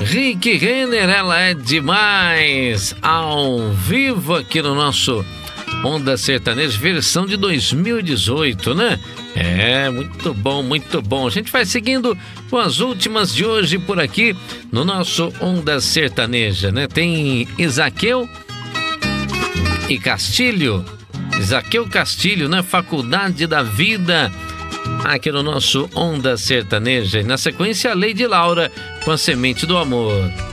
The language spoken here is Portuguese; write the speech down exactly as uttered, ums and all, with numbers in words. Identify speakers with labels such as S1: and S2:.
S1: Rick Renner, ela é demais, ao vivo aqui no nosso Onda Sertaneja, versão de dois mil e dezoito, né? É, muito bom, muito bom. A gente vai seguindo com as últimas de hoje por aqui no nosso Onda Sertaneja, né? Tem Isaqueu e Castilho, Isaqueu Castilho, né? Faculdade da Vida, aqui no nosso Onda Sertaneja. E na sequência, a Lady Laura com A Semente do Amor.